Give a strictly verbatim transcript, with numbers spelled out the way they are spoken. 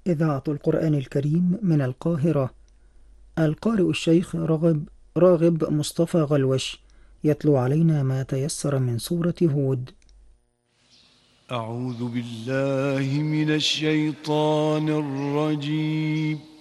إذاعة القرآن الكريم من القاهرة. القارئ الشيخ راغب راغب مصطفى غلوش يتلو علينا ما تيسر من سورة هود. أعوذ بالله من الشيطان الرجيم.